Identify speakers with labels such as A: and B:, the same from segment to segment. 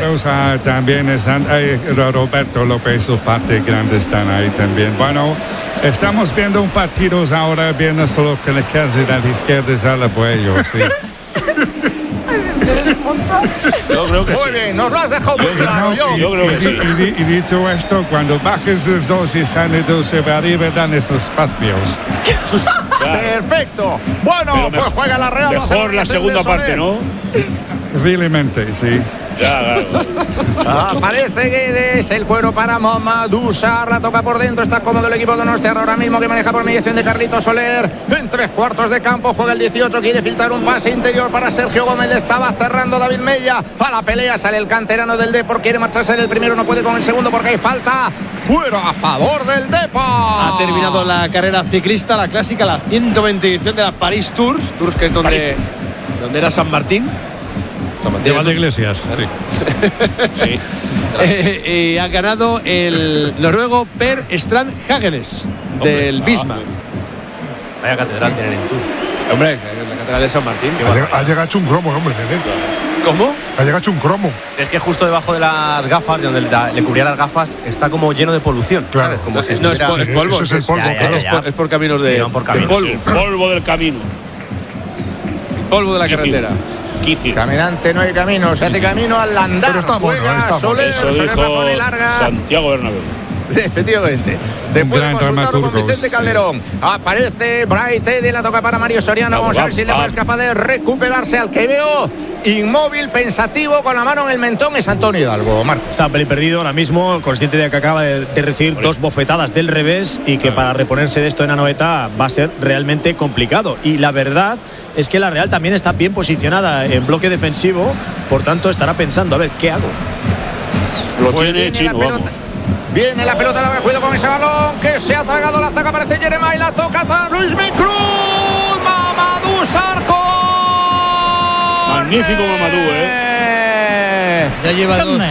A: europeos también están. Roberto López, su parte grande están ahí también. Bueno, estamos viendo un partido ahora, viendo solo que le queda de la izquierda es al abuelo, sí.
B: Yo creo que
C: muy bien, nos lo has dejado muy claro.
B: Yo creo que sí.
A: Y dicho esto, cuando bajes los dos y sale dos, se va a dan esos espacios.
C: Claro. Perfecto. Bueno, pues juega la Real.
B: Mejor la segunda parte, ¿no?
A: Realmente, sí.
B: Ya, claro.
C: Aparece Guedes, el cuero para Mamadou Sarr, la toca por dentro, está cómodo el equipo de Donostiarra ahora mismo, que maneja por mediación de Carlitos Soler, en 3/4 de campo, juega el 18, quiere filtrar un pase interior para Sergio Gómez, estaba cerrando David Mella, a la pelea sale el canterano del Depor, quiere marcharse del primero, no puede con el segundo porque hay falta, fuera a favor del Depor.
D: Ha terminado la carrera ciclista, la clásica, la 120 edición de la Paris Tours, que es donde era San Martín.
E: Lleva de Iglesias.
B: Sí.
D: Y ha ganado el noruego Per Strand Hagenes del Bismarck.
F: Vaya catedral tienen en Tours.
D: Hombre, la catedral de San Martín.
G: Ha llegado hecho un cromo, hombre, nene.
D: ¿Cómo?
G: Ha llegado hecho un cromo.
F: Es que justo debajo de las gafas, donde le cubría las gafas, está como lleno de polución.
G: Claro.
F: ¿Sabes? Como si
D: No, es polvo.
G: Eso es el polvo, claro.
D: Es por caminos de polvo.
B: El polvo del camino.
D: Polvo de la carretera.
C: Caminante no hay camino, se hace camino al andar.
G: Pero está bueno,
C: juega Soler,
B: Eso
C: Soler
B: dijo
C: la pone larga.
B: Santiago Bernabéu.
C: Efectivamente. Después de consultarlo con Vicente Calderón, aparece Bright Eddy, la toca para Mario Soriano. Vamos a ver si le es capaz de recuperarse. Al que veo inmóvil, pensativo, con la mano en el mentón, es Antonio Hidalgo. Marco.
H: Está un pelín perdido ahora mismo, consciente de que acaba de recibir dos bofetadas del revés y que para reponerse de esto en Anoeta va a ser realmente complicado. Y la verdad es que la Real también está bien posicionada en bloque defensivo, por tanto estará pensando, a ver, ¿qué hago?
B: Lo tiene Chino, vamos.
C: Viene la pelota, la cuidado con ese balón que se ha tragado la zaga, aparece Jeremai, la toca a Luis Micruz, Mamadou Sarr.
B: Magnífico Mamadou,
I: Ya lleva dos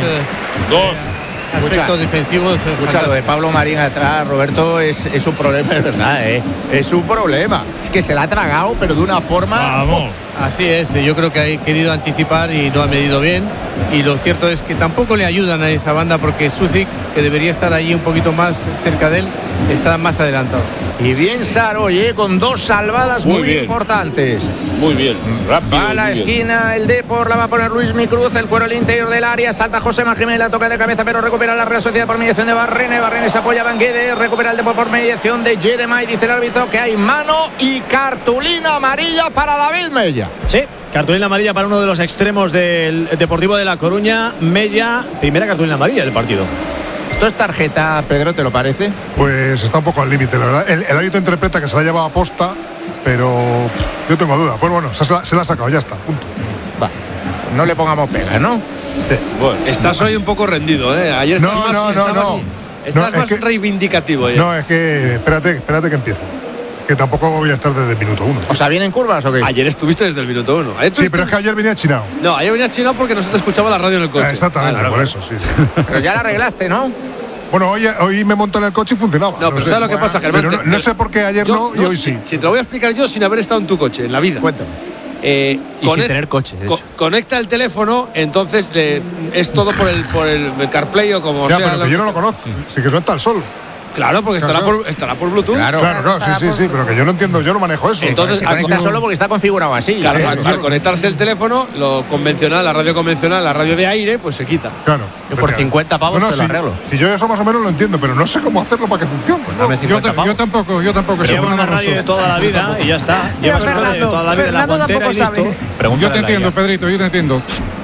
I: aspectos defensivos.
C: Escucha, lo de Pablo Marín atrás, Roberto, es un problema, es verdad, es un problema. Es que se la ha tragado, pero de una forma.
E: Vamos.
I: Así es, yo creo que ha querido anticipar y no ha medido bien. Y lo cierto es que tampoco le ayudan a esa banda porque Sucic, que debería estar allí un poquito más cerca de él, está más adelantado.
C: Y bien Saroy, con dos salvadas muy importantes.
B: Muy bien, rápido.
C: Va a la esquina, el Depor, la va a poner Luis Micruz, el cuero al interior del área, salta José Jiménez, la toca de cabeza, pero recupera la Real Sociedad por mediación de Barrene. Barrene se apoya a Banguede, recupera el Depor por mediación de Jeremai. Dice el árbitro que hay mano y cartulina amarilla para David Mella.
H: Sí, cartulina amarilla para uno de los extremos del Deportivo de La Coruña. Mella, primera cartulina amarilla del partido.
C: ¿Esto es tarjeta, Pedro, te lo parece?
G: Pues está un poco al límite, la verdad. El árbitro interpreta que se la lleva a posta, pero yo tengo duda. Pues bueno, se la ha sacado, ya está, punto.
C: Va, no le pongamos pega, ¿no?
G: Sí.
D: Bueno, estás hoy un poco rendido, ¿eh? Ayer
G: no.
D: Estás
G: No,
D: más reivindicativo.
G: No, es que espérate que empiezo. Que tampoco voy a estar desde el minuto 1.
C: O sea, ¿vienen curvas o qué?
D: Ayer estuviste desde el minuto 1.
G: Sí, pero es que ayer venía chinado.
D: No, ayer venías chinado porque no se te escuchaba la radio en el coche.
G: Exactamente, por eso, sí.
C: Pero ya la arreglaste, ¿no?
G: Bueno, hoy me monté en el coche y funcionaba.
D: No, pero ¿sabes lo que pasa, Germán?
G: Pero no sé por qué ayer no y hoy sí.
D: Si te lo voy a explicar yo sin haber estado en tu coche, en la vida.
C: Cuéntame.
F: Y sin tener coche, de hecho.
D: Conecta el teléfono, entonces es todo por el CarPlay o como sea.
G: Pero que yo no lo conozco. Sí que no está al sol.
D: Claro, porque estará por Bluetooth.
G: Claro, sí, pero que yo no entiendo, yo no manejo eso.
D: Entonces,
C: conecta solo porque está configurado así.
D: Claro, al conectarse el teléfono, lo convencional, la radio convencional, la radio de aire, pues se quita.
G: Claro.
F: Yo por 50 pavos te lo arreglo.
G: Si yo eso más o menos lo entiendo, pero no sé cómo hacerlo para que funcione.
E: Yo tampoco.
H: Lleva una radio de toda la vida y ya está. Lleva una radio de toda la vida en la guantera y listo.
E: Yo te entiendo, Pedrito, yo te entiendo.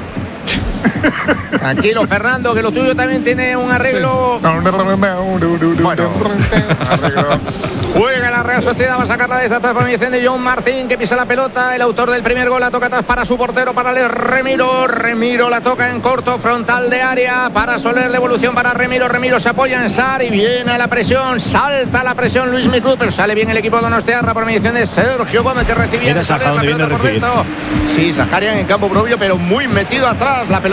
C: Tranquilo, Fernando, que lo tuyo también tiene un arreglo. Bueno, juega la Real Sociedad, va a sacarla desde atrás por mediación de John Martín, que pisa la pelota. El autor del primer gol la toca atrás para su portero, para Remiro. Remiro la toca en corto, frontal de área para Soler, devolución para Remiro. Remiro se apoya en Sarr y viene la presión, salta la presión Luis Micruz, pero sale bien el equipo de Donostiarra por mediación de Sergio Gómez, que recibía de Soler la pelota por dentro. Sí, Saharian en campo propio, pero muy metido atrás. La pelota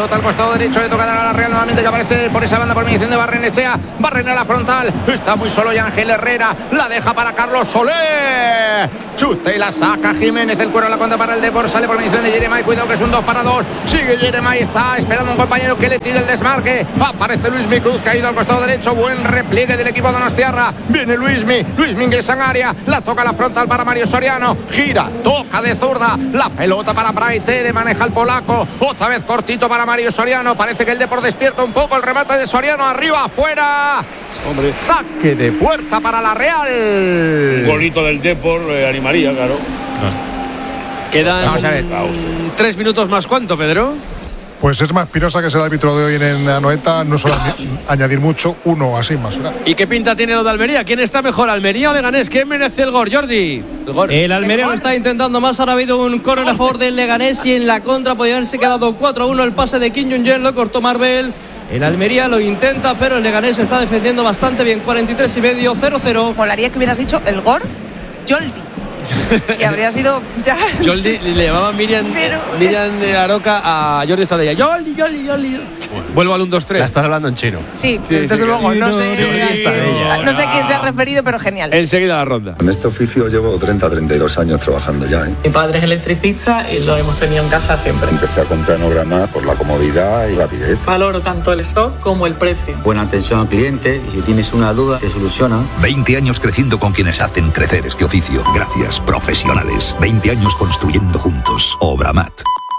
C: pelota al costado derecho, le toca dar a la Real nuevamente, que aparece por esa banda por mediación de Barrenechea. Barrenechea a la frontal, está muy solo y Ángel Herrera, la deja para Carlos Soler. Chute y la saca Jiménez, el cuero a la contra para el Depor, sale por mediación de Jeremai, cuidado que es un 2-2. Sigue Jeremai, está esperando un compañero que le tire el desmarque. Aparece Luismi Cruz, que ha ido al costado derecho, buen repliegue del equipo donostiarra. Viene Luismi ingresa en área, la toca a la frontal para Mario Soriano, gira, toca de zurda, la pelota para Braitede, maneja el polaco, otra vez cortito para Mario Soriano, parece que el Depor despierta un poco, el remate de Soriano, arriba, afuera. Hombre. Saque de puerta para la Real.
B: Un golito del Depor animaría, claro.
D: Quedan
C: Vamos a ver.
D: 3 minutos más. ¿Cuánto, Pedro?
G: Pues es más Espinosa, que es el árbitro de hoy en Anoeta, no suele añadir mucho, uno así más. ¿Verdad?
D: ¿Y qué pinta tiene lo de Almería? ¿Quién está mejor, Almería o Leganés? ¿Quién merece el gol, Jordi?
J: El Almería lo está intentando más. Ahora ha habido un córner a favor del Leganés y en la contra podría haberse quedado 4-1. El pase de Kim Jong-un lo cortó Marvel. El Almería lo intenta, pero el Leganés está defendiendo bastante bien. 43,5, 0-0.
K: Molaría que hubieras dicho el gol Joldi. Y habría sido ya.
D: Joldi le llamaba Miriam Aroca a Jordi Estadella. Joldi. Vuelvo al 1-2-3.
F: La estás hablando en chino.
K: Sí, desde luego. No sé a quién se ha referido, pero genial.
D: Enseguida la ronda.
L: En este oficio llevo 32 años trabajando ya.
M: Mi padre es electricista y lo hemos tenido en casa siempre.
L: Empecé a comprar Nograma por la comodidad y rapidez.
M: Valoro tanto el stock como el precio.
N: Buena atención al cliente y si tienes una duda te soluciona.
O: 20 años creciendo con quienes hacen crecer este oficio. Gracias, profesionales. 20 años construyendo juntos. Obramat.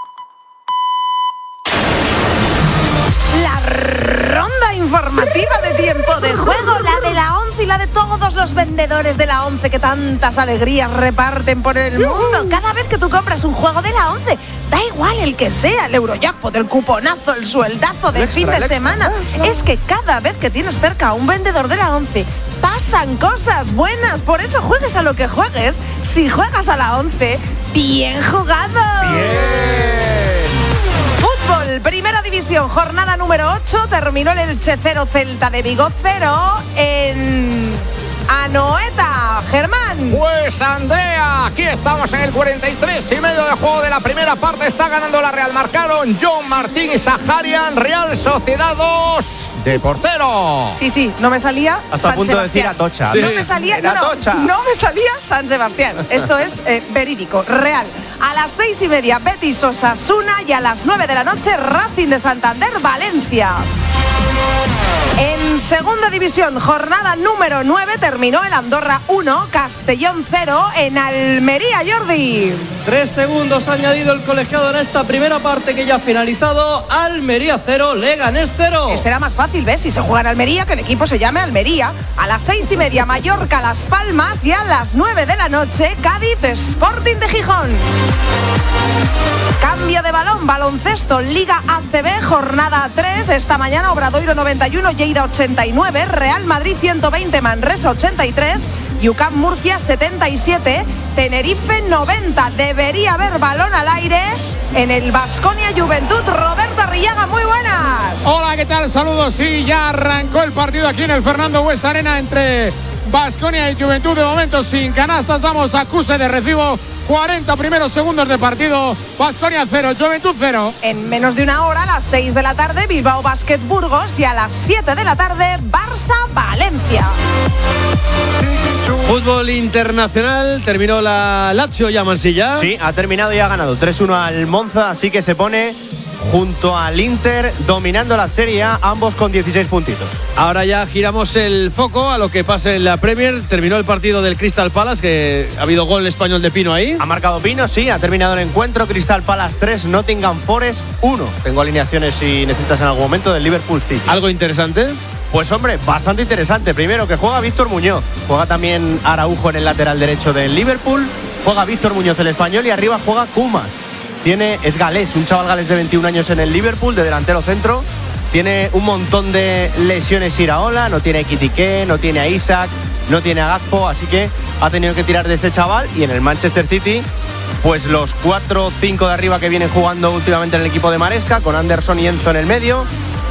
K: Ronda informativa de tiempo de juego, la de la 11 y la de todos los vendedores de la 11 que tantas alegrías reparten por el mundo. Cada vez que tú compras un juego de la 11, da igual el que sea, el Eurojackpot, el cuponazo, el sueldazo del fin de semana. Es que cada vez que tienes cerca a un vendedor de la 11, pasan cosas buenas. Por eso juegues a lo que juegues, si juegas a la 11, bien jugado. Fútbol, Primera División, jornada número 8. Terminó el Elche 0, Celta de Vigo 0 en Anoeta. Germán.
C: Pues Andrea, aquí estamos en el 43,5 de juego de la primera parte. Está ganando la Real. Marcaron John Martín y Saharian. Real Sociedad 2, Depor 0.
K: Sí, no me salía
F: hasta
K: San
F: a punto
K: Sebastián.
F: de decir Atocha.
K: Sí. No me salía, no me salía San Sebastián. Esto es verídico, real. A las 6:30, Betis Osasuna, y a las 9 de la noche, Racing de Santander, Valencia. En segunda división, jornada número 9, terminó el Andorra 1, Castellón 0 en Almería, Jordi.
J: 3 segundos ha añadido el colegiado en esta primera parte que ya ha finalizado. Almería 0, Leganés 0.
K: Este era más fácil, ¿ves? Si se juega en Almería, que el equipo se llame Almería. A las 6:30, Mallorca, Las Palmas, y a las 9 de la noche, Cádiz, Sporting de Gijón. Cambio de balón, baloncesto, Liga ACB, jornada 3. Esta mañana, Obradoiro 91, Lleida 89, Real Madrid 120, Manresa 83, UCAM Murcia 77, Tenerife 90. Debería haber balón al aire en el Baskonia Juventud. Roberto Arrillaga, muy buenas.
P: Hola, ¿qué tal? Saludos. Sí, ya arrancó el partido aquí en el Fernando Buesa Arena entre Baskonia y Juventud. De momento sin canastas, damos acuse de recibo. 40 primeros segundos de partido. Baskonia 0, Juventud 0.
K: En menos de una hora, a las 6 de la tarde, Bilbao Basket Burgos, y a las 7 de la tarde, Barça Valencia.
D: Fútbol internacional, terminó la Lazio ya, Mansilla.
F: Sí, ha terminado y ha ganado 3-1 al Monza, así que se pone junto al Inter dominando la Serie A, ambos con 16 puntitos.
D: Ahora ya giramos el foco a lo que pasa en la Premier. Terminó el partido del Crystal Palace, que ha habido gol español de Pino ahí.
F: Ha marcado Pino, sí, ha terminado el encuentro. Crystal Palace 3, Nottingham Forest 1. Tengo alineaciones si necesitas en algún momento del Liverpool City.
D: ¿Algo interesante?
F: Pues hombre, bastante interesante. Primero que juega Víctor Muñoz, juega también Araujo en el lateral derecho del Liverpool, juega Víctor Muñoz el español y arriba juega Kumas. Es galés, un chaval galés de 21 años en el Liverpool, de delantero centro. Tiene un montón de lesiones Iraola, no tiene a Ekitike, no tiene a Isaac, no tiene a Gakpo, así que ha tenido que tirar de este chaval. Y en el Manchester City, pues los 4 o 5 de arriba que vienen jugando últimamente en el equipo de Maresca, con Anderson y Enzo en el medio.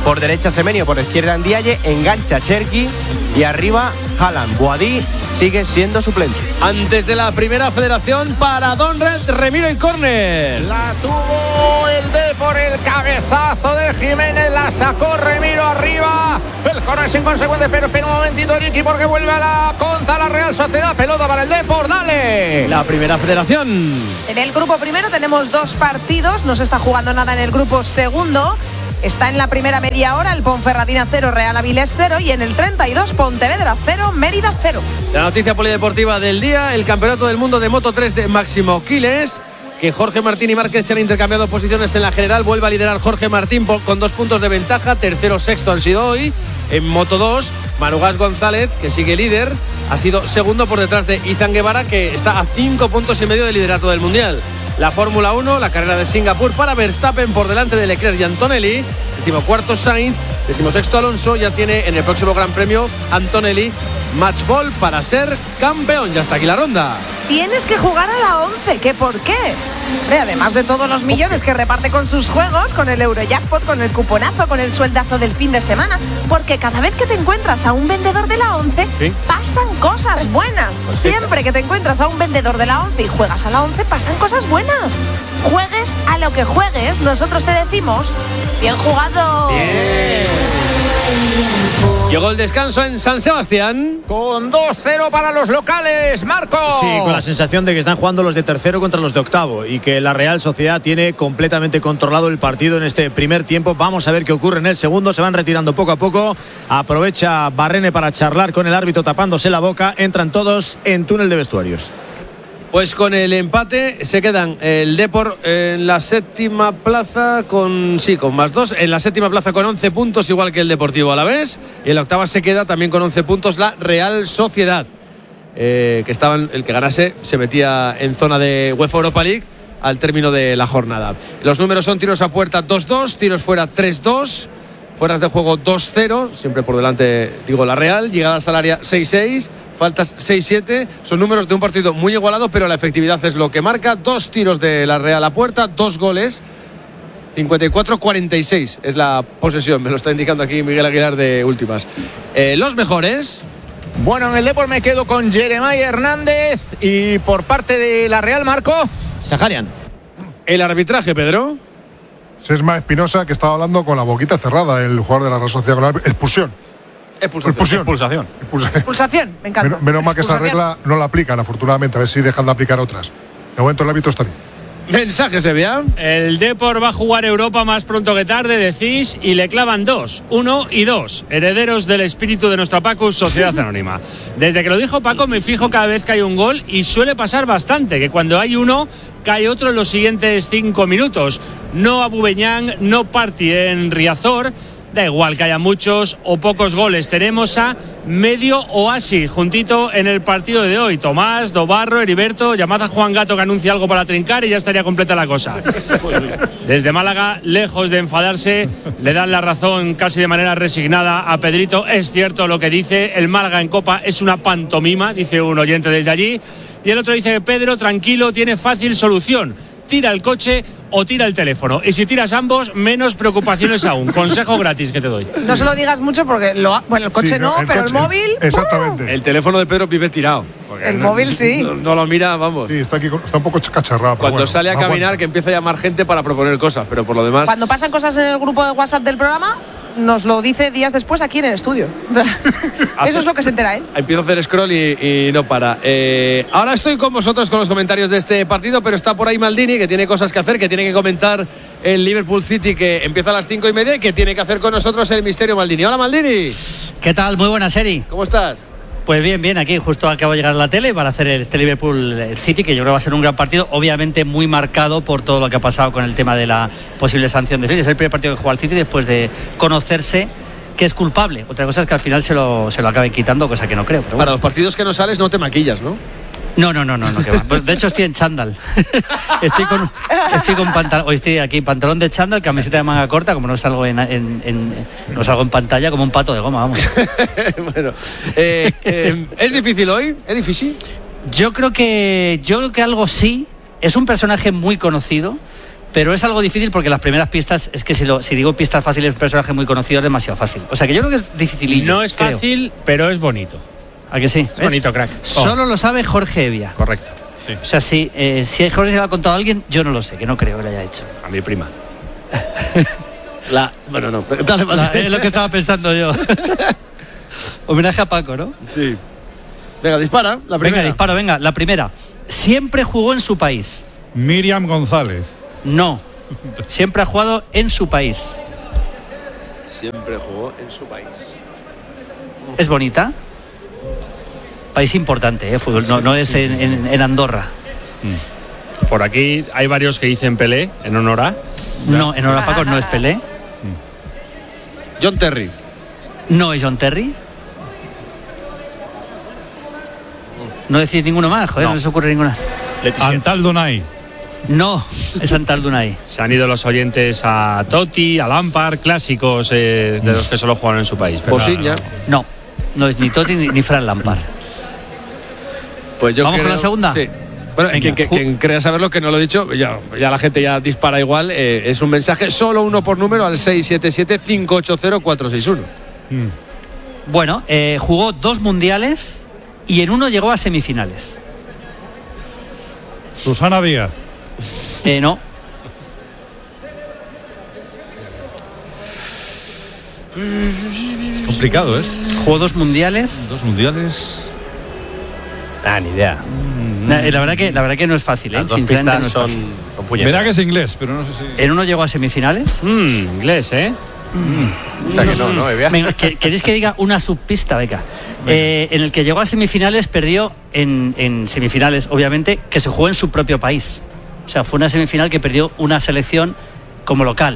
F: Por derecha Semenyo, por izquierda Ndiaye, engancha Cherki y arriba Haaland. Boadí sigue siendo suplente.
D: Antes de la primera federación para Donred, Remiro y córner.
C: La tuvo el por el cabezazo de Jiménez, la sacó Remiro arriba. El córner es inconsecuente, pero espera un momentito Ricky porque vuelve a la contra la Real Sociedad. Pelota para el Depor, dale.
D: La primera federación.
K: En el grupo primero tenemos 2 partidos, no se está jugando nada en el grupo segundo. Está en la primera media hora el Ponferradina 0, Real Avilés 0 y en el 32 Pontevedra 0, Mérida 0.
D: La noticia polideportiva del día, el Campeonato del Mundo de Moto 3 de Máximo Quiles, que Jorge Martín y Márquez se han intercambiado posiciones en la general. Vuelve a liderar Jorge Martín con 2 puntos de ventaja, tercero, sexto han sido hoy. En Moto 2, Manugas González, que sigue líder, ha sido segundo por detrás de Izan Guevara, que está a 5 puntos y medio del liderato del Mundial. La Fórmula 1, la carrera de Singapur para Verstappen por delante de Leclerc y Antonelli. 14º Sainz, 16º Alonso. Ya tiene en el próximo Gran Premio Antonelli match ball para ser campeón. Ya está aquí la ronda.
K: Tienes que jugar a la 11, ¿qué por qué? Además de todos los millones que reparte con sus juegos, con el Eurojackpot, con el cuponazo, con el sueldazo del fin de semana, porque cada vez que te encuentras a un vendedor de la 11, ¿sí?, pasan cosas buenas. Siempre que te encuentras a un vendedor de la 11 y juegas a la 11, pasan cosas buenas. Juegues a lo que juegues, nosotros te decimos, bien jugado.
D: Bien. Llegó el descanso en San Sebastián.
C: Con 2-0 para los locales, Marco.
H: Sí, con la sensación de que están jugando los de tercero contra los de octavo y que la Real Sociedad tiene completamente controlado el partido en este primer tiempo. Vamos a ver qué ocurre en el segundo. Se van retirando poco a poco. Aprovecha Barrene para charlar con el árbitro tapándose la boca. Entran todos en túnel de vestuarios.
D: Pues con el empate se quedan el Depor en la séptima plaza con +2, en la séptima plaza con 11 puntos, igual que el Deportivo Alavés, y en la octava se queda también con 11 puntos la Real Sociedad, que estaban, el que ganase se metía en zona de UEFA Europa League al término de la jornada. Los números son tiros a puerta 2-2, tiros fuera 3-2, fueras de juego 2-0, siempre por delante digo la Real, llegadas al área 6-6, faltas 6-7, son números de un partido muy igualado, pero la efectividad es lo que marca. 2 tiros de la Real a puerta, 2 goles, 54-46 es la posesión, me lo está indicando aquí Miguel Aguilar de Últimas. Los mejores.
C: Bueno, en el Depor me quedo con Jeremiah Hernández y por parte de la Real, Marco.
H: Saharian.
D: El arbitraje, Pedro.
G: Sesma Espinosa, que estaba hablando con la boquita cerrada, el jugador de la Real Sociedad, con la expulsión.
D: Expulsación.
K: Expulsación, me encanta.
G: Menos mal que esa regla no la aplican, afortunadamente, a ver si dejan de aplicar otras. De momento el árbitro está bien.
D: Mensaje, se vea.
Q: El Depor va a jugar Europa más pronto que tarde, decís, y le clavan 2, 1 y 2, herederos del espíritu de nuestra Pacus Sociedad Anónima. Desde que lo dijo Paco me fijo cada vez que hay un gol y suele pasar bastante, que cuando hay uno cae otro en los siguientes 5 minutos. No Abubeñán, no Parti en Riazor. Da igual que haya muchos o pocos goles. Tenemos a medio oasis juntito en el partido de hoy. Tomás, Dobarro, Heriberto, llamad a Juan Gato que anuncia algo para trincar y ya estaría completa la cosa. Desde Málaga, lejos de enfadarse, le dan la razón casi de manera resignada a Pedrito. Es cierto lo que dice, el Málaga en Copa es una pantomima, dice un oyente desde allí. Y el otro dice, Pedro, tranquilo, tiene fácil solución. Tira el coche o tira el teléfono. Y si tiras ambos, menos preocupaciones aún. Consejo gratis que te doy.
K: No se lo digas mucho porque el coche sí, no, pero el móvil.
G: Exactamente.
D: El teléfono de Pedro vive tirado.
K: El móvil sí.
D: No lo mira, vamos.
G: Sí, está un poco cacharrado.
D: Cuando sale a caminar, que empieza a llamar gente para proponer cosas, pero por lo demás.
K: Cuando pasan cosas en el grupo de WhatsApp del programa, nos lo dice días después aquí en el estudio. Eso es lo que se entera él.
D: Empiezo a hacer scroll y no para. Ahora estoy con vosotros con los comentarios de este partido, pero está por ahí Maldini, que tiene cosas que hacer, que tiene que comentar el Liverpool City, que empieza a las 5:30, y que tiene que hacer con nosotros el misterio Maldini. Hola, Maldini.
R: ¿Qué tal? Muy buena serie.
D: ¿Cómo estás?
R: Pues bien, aquí justo acabo de llegar a la tele para hacer este Liverpool City, que yo creo que va a ser un gran partido, obviamente muy marcado por todo lo que ha pasado con el tema de la posible sanción de City. Es el primer partido que juega el City después de conocerse que es culpable. Otra cosa es que al final se lo acaben quitando, cosa que no creo. Pero
D: para los partidos que no sales no te maquillas, ¿no?
R: No, que va. Pues de hecho estoy en chándal. estoy con pantalón, hoy estoy aquí pantalón de chándal, camiseta de manga corta, como no salgo no salgo en pantalla, como un pato de goma, vamos.
D: Bueno, ¿es difícil hoy? ¿Es difícil?
R: Yo creo que algo sí. Es un personaje muy conocido, Pero es algo difícil porque las primeras pistas, es que si digo pistas fáciles, un personaje muy conocido es demasiado fácil. O sea que yo creo que es dificilillo.
Q: No es fácil, pero es bonito.
R: ¿A que sí?
Q: Es bonito, crack.
R: Solo lo sabe Jorge Evia.
Q: Correcto. Sí.
R: O sea, si Jorge se lo ha contado a alguien, yo no lo sé, que no creo que lo haya hecho.
Q: A mi prima.
D: Bueno, no. Dale,
R: Es lo que estaba pensando yo. Homenaje a Paco, ¿no?
D: Sí. Venga, dispara. La primera.
R: Venga, disparo, venga. La primera. Siempre jugó en su país.
A: Miriam González.
R: No. Siempre ha jugado en su país.
D: Siempre jugó en su país.
R: ¿Es bonita? País importante, fútbol. No es en Andorra.
Q: Por aquí hay varios que dicen Pelé en honor a.
R: No, en honor a Paco no es Pelé.
D: John Terry.
R: No es John Terry. No decís ninguno más, joder, no se ocurre ninguna.
A: Antal Dunay.
R: No, es Antal Dunay.
Q: Se han ido los oyentes a Totti, a Lampard, clásicos de los que solo jugaron en su país.
D: Bosiña.
R: No es ni Totti ni Fran Lampard.
D: Pues yo
R: ¿Vamos
D: creo,
R: con la segunda?
D: Sí. Bueno, quien crea saberlo, que no lo he dicho, ya la gente ya dispara igual. Es un mensaje, solo uno por número, al 677-580-461.
R: Bueno, jugó 2 mundiales y en uno llegó a semifinales.
A: Susana Díaz.
R: No.
E: Complicado, ¿es?
R: Jugó 2 mundiales.
E: 2 mundiales.
F: Ni idea.
R: La verdad que no es fácil,
F: Las dos pistas son
E: Verá que es inglés, pero no sé si.
R: En uno llegó a semifinales.
Q: Inglés, ¿eh?
F: O sea que no,
R: Venga, ¿queréis que diga una subpista? Venga. En el que llegó a semifinales, perdió en semifinales, obviamente, que se jugó en su propio país. O sea, fue una semifinal que perdió una selección como local.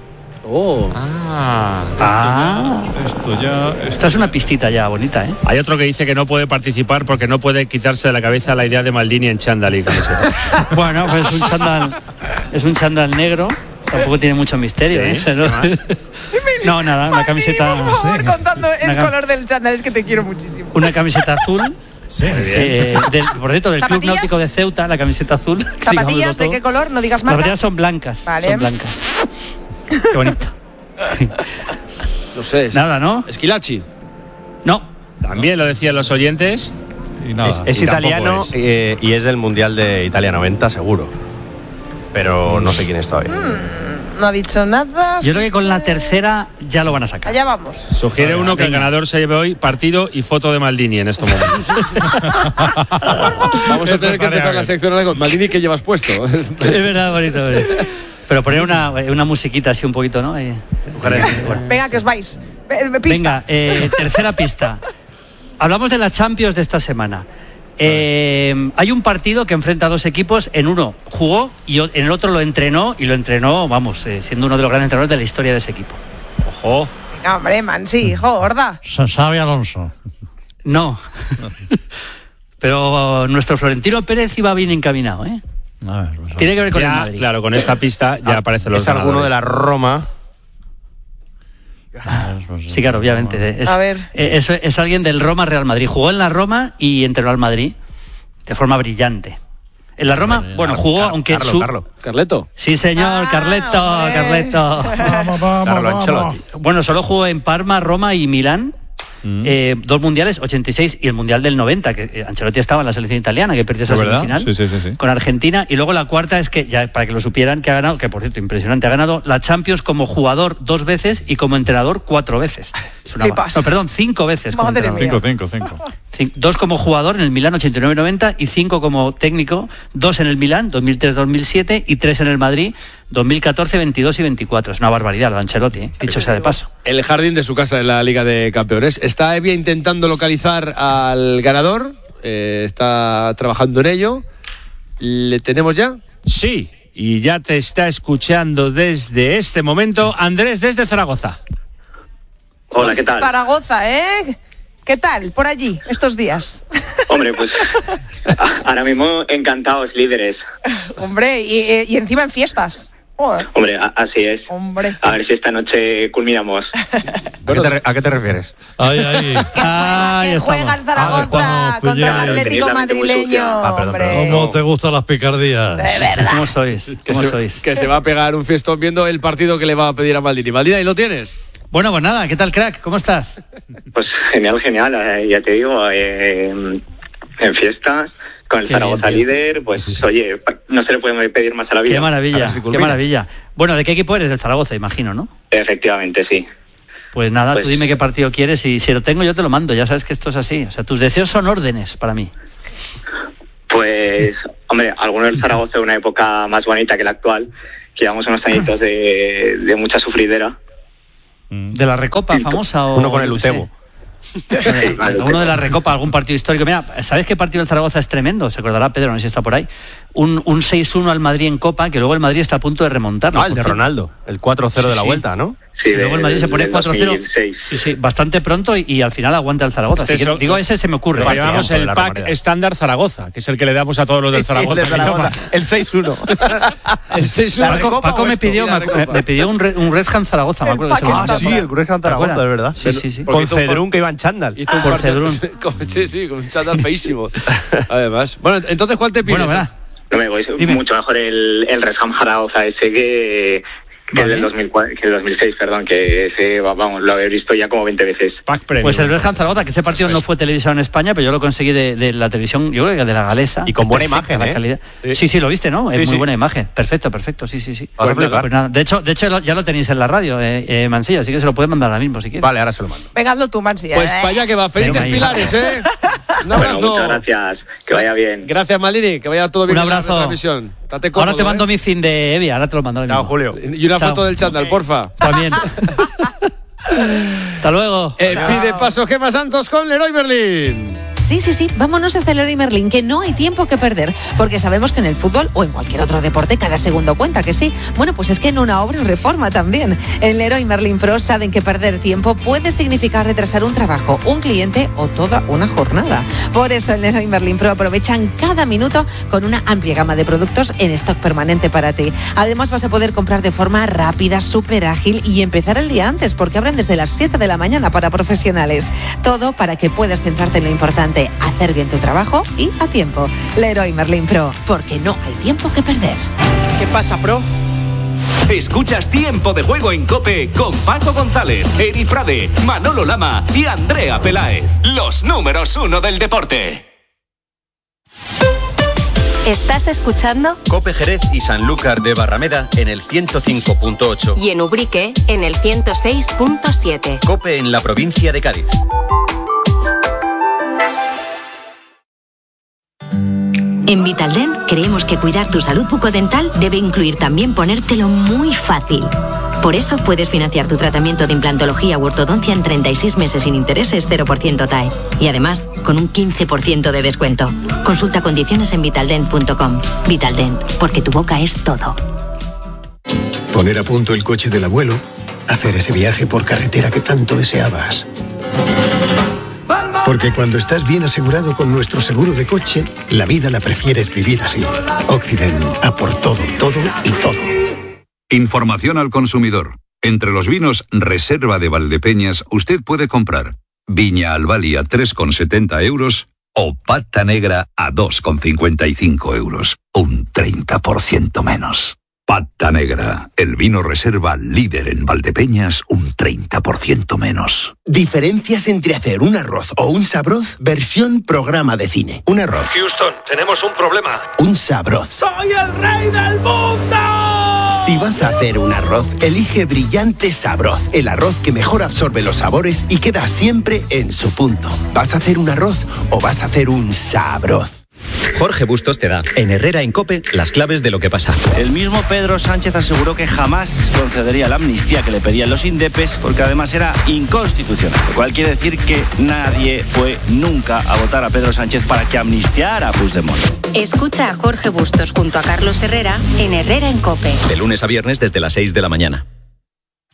R: Esta es una pistita ya bonita, ¿eh?
Q: Hay otro que dice que no puede participar porque no puede quitarse de la cabeza la idea de Maldini en chándal y camiseta.
R: Bueno, pues es un chándal negro. Tampoco tiene mucho misterio,
Q: Sí,
R: ¿eh?
Q: ¿qué más?
R: No, nada, una camiseta.
K: Por favor, contando el color del chándal, es que te quiero muchísimo.
R: Una camiseta azul.
Q: Sí,
R: por cierto, del Club
K: ¿Zapatillas?
R: Náutico de Ceuta, la camiseta azul.
K: ¿Zapatillas de qué color? No digas
R: Las
K: marca.
R: zapatillas son blancas.
K: Vale.
R: Son blancas. Qué bonito.
D: No sé.
R: Nada, ¿no?
D: Esquilachi.
R: No.
Q: También lo decían los oyentes.
E: Y nada.
F: Es
Q: Y tampoco
F: italiano
Q: es.
F: y es del Mundial de Italia 90, seguro. Pero no sé quién es todavía.
K: No ha dicho nada.
R: Yo creo que con la tercera ya lo van a sacar.
K: Allá vamos.
Q: Sugiere uno que el ganador se lleve hoy partido y foto de Maldini en estos momentos.
D: Vamos a tener que empezar la sección ahora con Maldini, que llevas puesto.
R: Es verdad, bonito. Pero poner una musiquita así un poquito, ¿no? Bueno.
K: Venga, que os vais. Pista.
R: Venga, tercera pista. Hablamos de la Champions de esta semana. Hay un partido que enfrenta a 2 equipos. En uno jugó y en el otro lo entrenó. Y lo entrenó, siendo uno de los grandes entrenadores de la historia de ese equipo.
Q: Ojo.
K: Venga, hombre, Mansi, hijo, gorda.
E: Xavi Alonso.
R: No. Pero nuestro Florentino Pérez iba bien encaminado, ¿eh? Tiene que ver con el Madrid.
Q: Claro, con esta pista ya aparecen los
F: Es alguno
Q: ganadores.
F: de la Roma.
R: Sí, claro, obviamente.
K: A ver.
R: Es alguien del Roma Real Madrid. Jugó en la Roma y entrenó al Madrid de forma brillante. En la Roma, jugó, aunque
D: Carleto.
R: Sí, señor, Carleto.
F: Carlo Ancelotti.
R: Bueno, solo jugó en Parma, Roma y Milán. 2 mundiales, 86 y el mundial del 90, que Ancelotti estaba en la selección italiana, que perdió esa semifinal
E: Sí.
R: con Argentina. Y luego la cuarta es que, ya para que lo supieran, que ha ganado, que por cierto, impresionante, ha ganado la Champions como jugador 2 veces y como entrenador 4 veces. Es una
K: Flipas.
R: no, perdón, 5 veces. Como
K: Madre
R: entrenador.
K: mía.
E: 5.
R: 2 como jugador en el Milán 89-90 y 5 como técnico, 2 en el Milán 2003-2007 y 3 en el Madrid 2014, 22 y 24. Es una barbaridad lo de Ancelotti, dicho sea de paso.
D: El jardín de su casa en la Liga de Campeones. Está Evia intentando localizar al ganador. Está trabajando en ello. ¿Le tenemos ya?
Q: Sí, y ya te está escuchando desde este momento Andrés desde Zaragoza.
S: Hola, ¿qué tal?
K: Zaragoza, ¿eh? ¿Qué tal por allí estos días?
S: Hombre, pues ahora mismo encantados, líderes.
K: Hombre, y encima en fiestas. Joder.
S: Hombre, así es.
K: Hombre.
S: A ver si esta noche culminamos.
F: ¿A qué te refieres?
K: Que juega el Zaragoza contra el Atlético madrileño. Hombre.
E: ¿Cómo te gustan las picardías?
K: De verdad.
D: ¿Cómo sois? Que se va a pegar un fiestón viendo el partido que le va a pedir a Maldini. Maldini, ahí lo tienes.
R: Bueno, pues nada, ¿qué tal, crack? ¿Cómo estás?
S: Pues genial. Ya te digo, en fiesta, con el Zaragoza líder, pues oye, no se le puede pedir más a la vida.
R: Qué maravilla, qué maravilla. Bueno, ¿de qué equipo eres? Del Zaragoza, imagino, ¿no?
S: Efectivamente, sí.
R: Pues nada, tú dime qué partido quieres y si lo tengo yo te lo mando. Ya sabes que esto es así. O sea, tus deseos son órdenes para mí.
S: Pues, hombre, algunos del Zaragoza de una época más bonita que la actual, que llevamos unos añitos de mucha sufridera.
R: ¿De la Recopa famosa o...?
F: Uno con el Utebo.
R: Uno de la Recopa, algún partido histórico. Mira, ¿sabes qué partido del Zaragoza es tremendo? Se acordará Pedro, no sé si está por ahí. Un 6-1 al Madrid en Copa, que luego el Madrid está a punto de remontarlo.
F: El de Ronaldo, el 4-0 de la vuelta, ¿no?
S: Sí,
R: luego el Madrid se pone 4-0. Sí, bastante pronto y al final aguanta el Zaragoza. Así que, digo, ese se me ocurre.
Q: Lo llamamos el pack estándar Zaragoza, que es el que le damos a todos los del Zaragoza.
F: El 6-1
R: El 6-1. Paco me pidió un Red Ham Zaragoza, me acuerdo.
F: El Red Ham Zaragoza, es verdad.
R: Sí.
F: Con Cedrún, que iba en chándal.
D: Por Cedrún. Sí, con un chándal feísimo. Además. Bueno, entonces, ¿cuál te pides?
S: No me voy, mucho mejor el Red Ham Zaragoza ese que el del 2006, perdón, que ese, vamos, lo he visto ya como 20 veces.
R: Pues el Red Ham Zaragoza, que ese partido no fue televisado en España, pero yo lo conseguí de la televisión, yo creo que de la galesa.
F: Y con buena imagen,
R: la calidad. Sí, lo viste, ¿no? Es muy buena imagen. Perfecto, sí. Pues nada. De hecho, ya lo tenéis en la radio, Mansilla, así que se lo puedes mandar ahora mismo si quieres.
F: Vale, ahora se lo mando.
K: Venga, hazlo tú, Mansilla.
D: Pues para allá que va. Felices Pilares, Un abrazo.
S: Bueno, muchas gracias. Que vaya bien.
D: Gracias, Maldini. Que vaya todo bien.
R: Un abrazo.
D: En la transmisión.
R: Ahora te mando mi fin de Evia, ahora te lo mando.
D: Chao, Julio. Y una foto del chándal, porfa.
R: También. Hasta luego.
D: Pide paso Gemma Santos con Leroy Merlin.
K: Sí, vámonos hasta el Leroy Merlin, que no hay tiempo que perder, porque sabemos que en el fútbol o en cualquier otro deporte cada segundo cuenta, que sí. Bueno, pues es que en una obra reforma también. En Leroy Merlin Pro saben que perder tiempo puede significar retrasar un trabajo, un cliente o toda una jornada. Por eso en Leroy Merlin Pro aprovechan cada minuto con una amplia gama de productos en stock permanente para ti. Además vas a poder comprar de forma rápida, súper ágil y empezar el día antes, porque abren desde las 7 de la mañana para profesionales. Todo para que puedas centrarte en lo importante, hacer bien tu trabajo y a tiempo. Leroy Merlin Pro, porque no hay tiempo que perder.
F: ¿Qué pasa, Pro?
O: Escuchas Tiempo de Juego en COPE con Paco González, Eri Frade, Manolo Lama y Andrea Peláez. Los números 1 del deporte.
T: ¿Estás escuchando?
U: COPE Jerez y Sanlúcar de Barrameda en el 105.8.
T: Y en Ubrique en el 106.7.
U: COPE en la provincia de Cádiz.
V: En Vitaldent creemos que cuidar tu salud bucodental debe incluir también ponértelo muy fácil. Por eso puedes financiar tu tratamiento de implantología u ortodoncia en 36 meses sin intereses, 0% TAE. Y además, con un 15% de descuento. Consulta condiciones en vitaldent.com. Vitaldent, porque tu boca es todo.
W: Poner a punto el coche del abuelo, hacer ese viaje por carretera que tanto deseabas. Porque cuando estás bien asegurado con nuestro seguro de coche, la vida la prefieres vivir así. Occident, a por todo, todo y todo.
O: Información al consumidor. Entre los vinos Reserva de Valdepeñas, usted puede comprar Viña Albali a 3,70 euros o Pata Negra a 2,55 euros. Un 30% menos. Pata Negra, el vino reserva líder en Valdepeñas, un 30% menos.
X: Diferencias entre hacer un arroz o un sabroz, versión programa de cine. Un arroz.
Y: Houston, tenemos un problema.
X: Un sabroz.
Y: ¡Soy el rey del mundo!
X: Si vas a hacer un arroz, elige Brillante Sabroz, el arroz que mejor absorbe los sabores y queda siempre en su punto. ¿Vas a hacer un arroz o vas a hacer un sabroz?
U: Jorge Bustos te da, en Herrera en COPE, las claves de lo que pasa.
Z: El mismo Pedro Sánchez aseguró que jamás concedería la amnistía que le pedían los indepes, porque además era inconstitucional. Lo cual quiere decir que nadie fue nunca a votar a Pedro Sánchez para que amnistiara a Puigdemont.
T: Escucha a Jorge Bustos junto a Carlos Herrera en Herrera en COPE.
U: De lunes a viernes desde las 6 de la mañana.